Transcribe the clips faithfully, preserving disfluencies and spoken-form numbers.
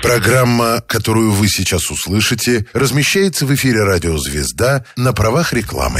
Программа, которую вы сейчас услышите, размещается в эфире радио «Звезда» на правах рекламы.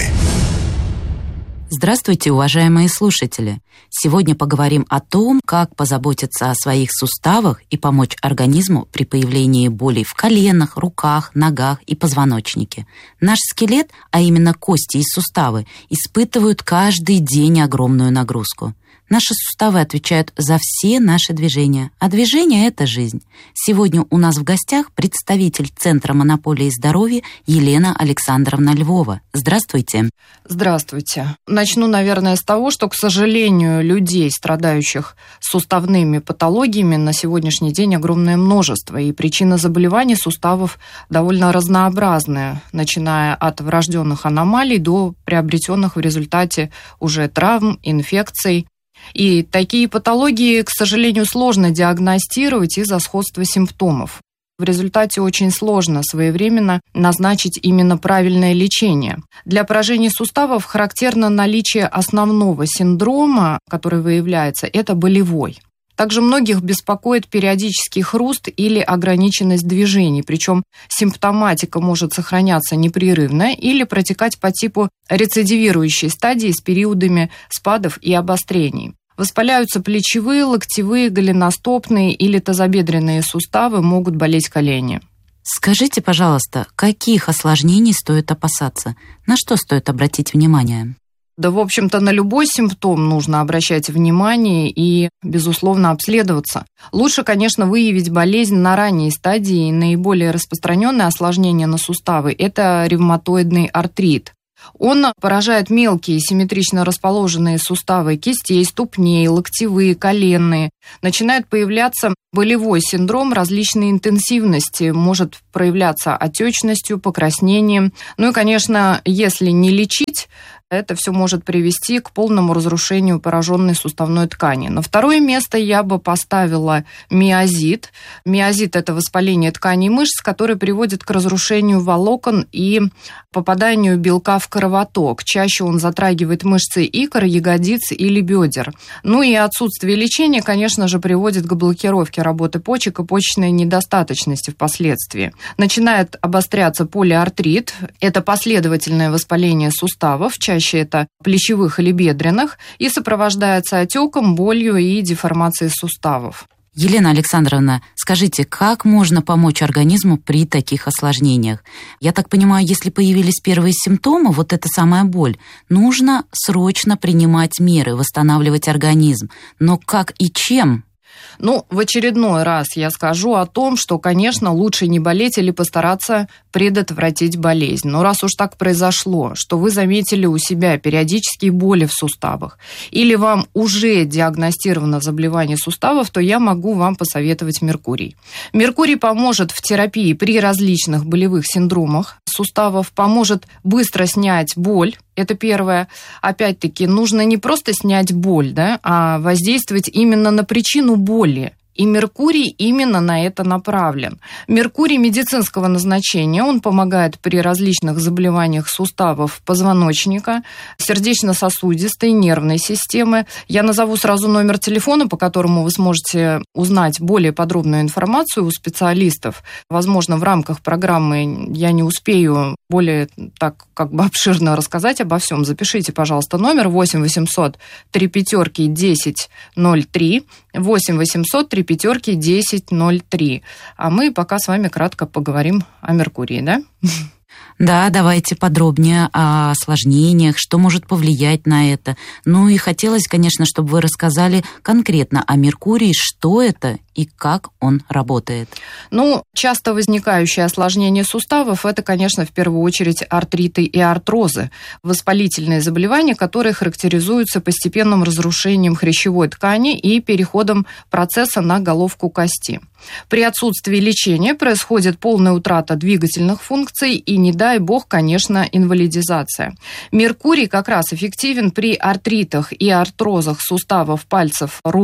Здравствуйте, уважаемые слушатели! Сегодня поговорим о том, как позаботиться о своих суставах и помочь организму при появлении болей в коленах, руках, ногах и позвоночнике. Наш скелет, а именно кости и суставы, испытывают каждый день огромную нагрузку. Наши суставы отвечают за все наши движения, а движение – это жизнь. Сегодня у нас в гостях представитель Центра монополии здоровья Елена Александровна Львова. Здравствуйте. Здравствуйте. Начну, наверное, с того, что, к сожалению, людей, страдающих суставными патологиями, на сегодняшний день огромное множество, и причины заболеваний суставов довольно разнообразные, начиная от врожденных аномалий до приобретенных в результате уже травм, инфекций. И такие патологии, к сожалению, сложно диагностировать из-за сходства симптомов. В результате очень сложно своевременно назначить именно правильное лечение. Для поражений суставов характерно наличие основного синдрома, который выявляется, это болевой. Также многих беспокоит периодический хруст или ограниченность движений, причем симптоматика может сохраняться непрерывно или протекать по типу рецидивирующей стадии с периодами спадов и обострений. Воспаляются плечевые, локтевые, голеностопные или тазобедренные суставы, могут болеть колени. Скажите, пожалуйста, каких осложнений стоит опасаться? На что стоит обратить внимание? Да, в общем-то, на любой симптом нужно обращать внимание и, безусловно, обследоваться. Лучше, конечно, выявить болезнь на ранней стадии. Наиболее распространенное осложнение на суставы – это ревматоидный артрит. Он поражает мелкие симметрично расположенные суставы кистей, ступней, локтевые, коленные. Начинает появляться болевой синдром различной интенсивности, может проявляться отечностью, покраснением. Ну и, конечно, если не лечить, это все может привести к полному разрушению пораженной суставной ткани. На второе место я бы поставила миозит. Миозит – это воспаление тканей мышц, которое приводит к разрушению волокон и попаданию белка в кровоток. Чаще он затрагивает мышцы икр, ягодиц или бедер. Ну и отсутствие лечения, конечно же, приводит к блокировке работы почек и почечной недостаточности впоследствии. Начинает обостряться полиартрит. Это последовательное воспаление суставов, чаще это плечевых или бедренных, и сопровождается отеком, болью и деформацией суставов. Елена Александровна, скажите, как можно помочь организму при таких осложнениях? Я так понимаю, если появились первые симптомы, вот эта самая боль, нужно срочно принимать меры, восстанавливать организм. Но как и чем? Ну, в очередной раз я скажу о том, что, конечно, лучше не болеть или постараться предотвратить болезнь. Но раз уж так произошло, что вы заметили у себя периодические боли в суставах, или вам уже диагностировано заболевание суставов, то я могу вам посоветовать меркурий. Меркурий поможет в терапии при различных болевых синдромах суставов, поможет быстро снять боль. Это первое. Опять-таки, нужно не просто снять боль, да, а воздействовать именно на причину боли. И Меркурий именно на это направлен. Меркурий медицинского назначения, он помогает при различных заболеваниях суставов позвоночника, сердечно-сосудистой, нервной системы. Я назову сразу номер телефона, по которому вы сможете узнать более подробную информацию у специалистов. Возможно, в рамках программы я не успею более так как бы обширно рассказать обо всем. Запишите, пожалуйста, номер восемь восемьсот три пятерки десять ноль три, восемь восемьсот три пятерки десять ноль три. А мы пока с вами кратко поговорим о Меркурии, да? Да, давайте подробнее о осложнениях, что может повлиять на это. Ну и хотелось, конечно, чтобы вы рассказали конкретно о Меркурии, что это и как он работает. Ну, часто возникающее осложнение суставов – это, конечно, в первую очередь артриты и артрозы, воспалительные заболевания, которые характеризуются постепенным разрушением хрящевой ткани и переходом процесса на головку кости. При отсутствии лечения происходит полная утрата двигательных функций и, не дай бог, конечно, инвалидизация. Меркурий как раз эффективен при артритах и артрозах суставов пальцев рук,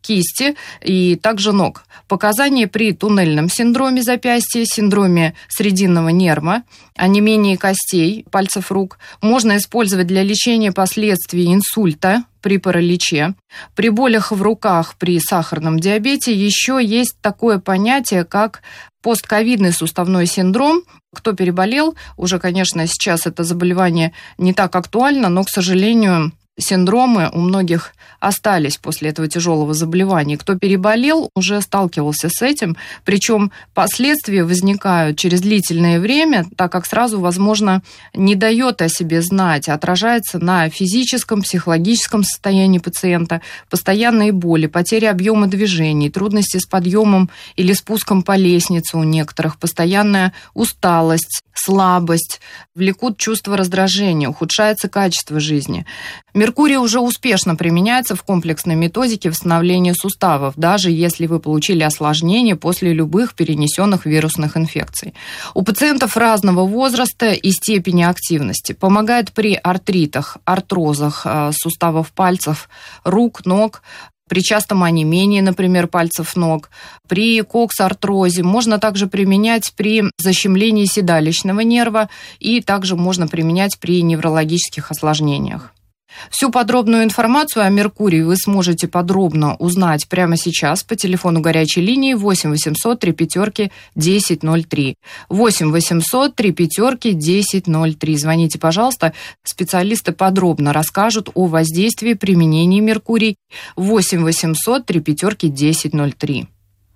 кисти и также ног. Показания при туннельном синдроме запястья, синдроме срединного нерва, онемении костей пальцев рук можно использовать для лечения последствий инсульта при параличе. При болях в руках при сахарном диабете еще есть такое понятие, как постковидный суставной синдром. Кто переболел, уже, конечно, сейчас это заболевание не так актуально, но, к сожалению, синдромы у многих остались после этого тяжелого заболевания. Кто переболел, уже сталкивался с этим, причем последствия возникают через длительное время, так как сразу, возможно, не дает о себе знать, отражается на физическом, психологическом состоянии пациента, постоянные боли, потеря объема движений, трудности с подъемом или спуском по лестнице у некоторых, постоянная усталость, слабость, влекут чувство раздражения, ухудшается качество жизни. Меркурий уже успешно применяется в комплексной методике восстановления суставов, даже если вы получили осложнения после любых перенесенных вирусных инфекций. У пациентов разного возраста и степени активности. Помогает при артритах, артрозах суставов пальцев, рук, ног, при частом онемении, например, пальцев ног, при коксартрозе. Можно также применять при защемлении седалищного нерва и также можно применять при неврологических осложнениях. Всю подробную информацию о Меркурии вы сможете подробно узнать прямо сейчас по телефону горячей линии восемь восемьсот три пятерки десять ноль три. восемь восемьсот три пятерки десять ноль три. Звоните, пожалуйста, специалисты подробно расскажут о воздействии применения Меркурий. восемь восемьсот три пятерки десять ноль три.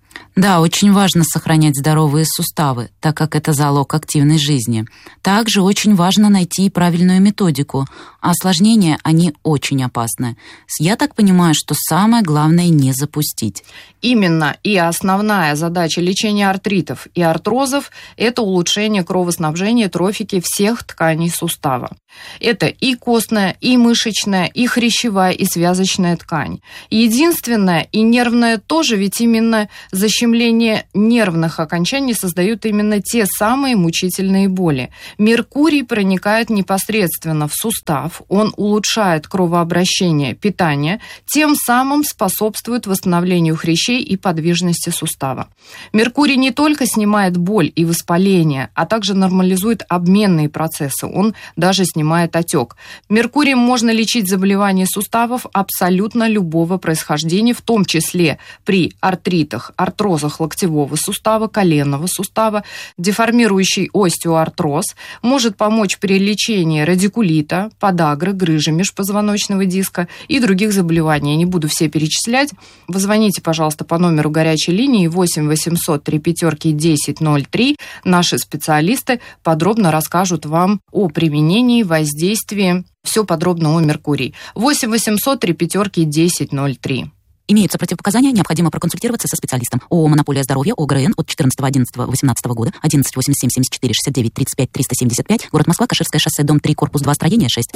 Да, очень важно сохранять здоровые суставы, так как это залог активной жизни. Также очень важно найти правильную методику, а осложнения, они очень опасны. Я так понимаю, что самое главное не запустить. Именно, и основная задача лечения артритов и артрозов – это улучшение кровоснабжения, трофики всех тканей сустава. Это и костная, и мышечная, и хрящевая, и связочная ткань. Единственное, и нервная тоже, ведь именно защемление нервных окончаний создают именно те самые мучительные боли. Меркурий проникает непосредственно в сустав, он улучшает кровообращение, питание, тем самым способствует восстановлению хрящей и подвижности сустава. Меркурий не только снимает боль и воспаление, а также нормализует обменные процессы, он даже снимает отек. Меркурием можно лечить заболевания суставов абсолютно любого происхождения, в том числе при артритах, артрозах локтевого сустава, коленного сустава. Деформирующий остеоартроз может помочь при лечении радикулита, подагры, грыжи межпозвоночного диска и других заболеваний. Я не буду все перечислять. Вы звоните, пожалуйста, по номеру горячей линии восемь восемьсот три пятерки десять ноль три. Наши специалисты подробно расскажут вам о применении, воздействии. Все подробно о Меркурии. восемь восемьсот три пятерки десять ноль три. Имеются противопоказания, необходимо проконсультироваться со специалистом. ООО «Монополия здоровья», ОГРН от четырнадцатого одиннадцатого восемнадцатого года, одиннадцать восемьдесят семь семьдесят четыре шестьдесят девять тридцать пять триста семьдесят пять, город Москва, Каширское шоссе, дом три, корпус два, строение шесть.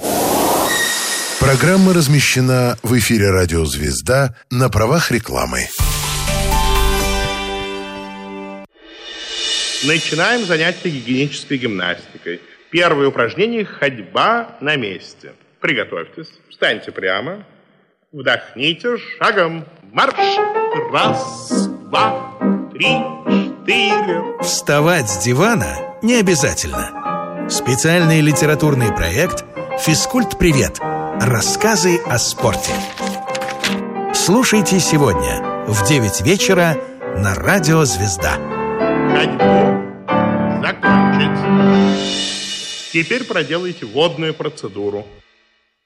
Программа размещена в эфире «Радио Звезда» на правах рекламы. Начинаем занятие гигиенической гимнастикой. Первое упражнение – ходьба на месте. Приготовьтесь, встаньте прямо, вдохните, шагом марш. Раз, два, три, четыре. Вставать с дивана не обязательно. Специальный литературный проект «Физкульт-привет». Рассказы о спорте. Слушайте сегодня в девять вечера на Радио Звезда. Ходьбу закончить. Теперь проделайте водную процедуру.